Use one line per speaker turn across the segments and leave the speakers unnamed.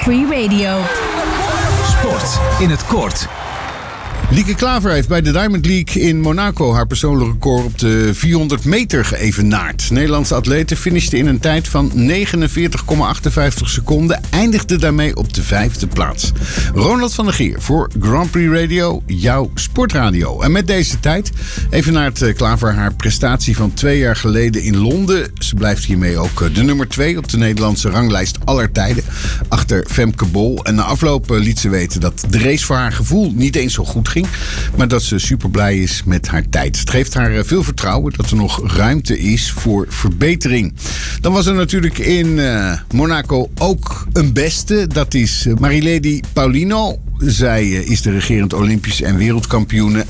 Prix Radio.
Sport in het kort.
Lieke Klaver heeft bij de Diamond League in Monaco haar persoonlijk record op de 400 meter geëvenaard. Nederlandse atlete finishte in een tijd van 49,58 seconden. Eindigde daarmee op de 5e plaats. Ronald van der Geer voor Grand Prix Radio, jouw sportradio. En met deze tijd evenaart Klaver haar prestatie van 2 jaar geleden in Londen. Ze blijft hiermee ook de nummer 2 op de Nederlandse ranglijst aller tijden. Achter Femke Bol. En na afloop liet ze weten dat de race voor haar gevoel niet eens zo goed ging. Maar dat ze super blij is met haar tijd. Het geeft haar veel vertrouwen dat er nog ruimte is voor verbetering. Dan was er natuurlijk in Monaco ook een beste. Dat is Marilady Paulino. Zij is de regerend Olympisch en wereldkampioene.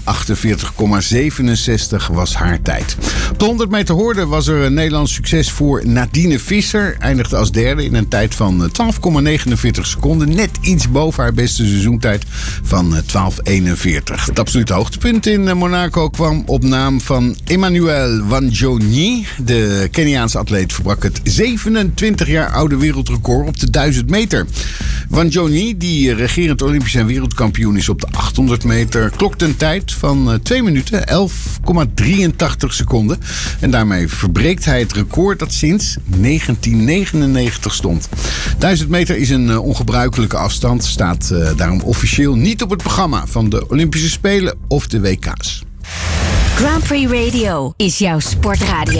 48,67 was haar tijd. Op de 100 meter horde was er een Nederlands succes voor Nadine Visser. Eindigde als derde in een tijd van 12,49 seconden. Net iets boven haar beste seizoentijd van 12,41. Het absolute hoogtepunt in Monaco kwam op naam van Emmanuel Wanjoni. De Keniaanse atleet verbrak het 27 jaar oude wereldrecord op de 1000 meter. Wanjoni, die regerend Olympisch en wereldkampioen is op de 800 meter, klokte een tijd van 2 minuten, 11,83 seconden. En daarmee verbreekt hij het record dat sinds 1999 stond. 1000 meter is een ongebruikelijke afstand, staat daarom officieel niet op het programma van de Olympische Spelen of de WK's.
Grand Prix Radio is jouw sportradio.